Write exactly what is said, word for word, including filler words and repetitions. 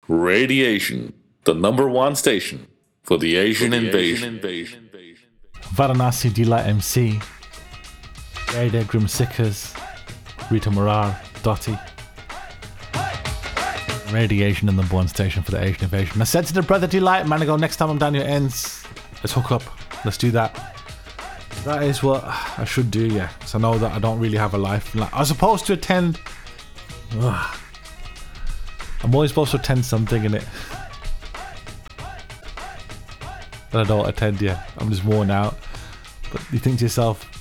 Radiation, the number one station for the Asian for the invasion. Asian invasion. Varanasi Delight M C, Raider Grim Sickers, Rita Morar, Dottie. Radiation, the number one station for the Asian invasion. I said to the brother Delight, man, I go, next time I'm down your ends, let's hook up, let's do that. That is what I should do, yeah. Because I know that I don't really have a life. Like, I was supposed to attend. Ugh. I'm always supposed to attend something in it. But I don't attend yet. I'm just worn out. But you think to yourself,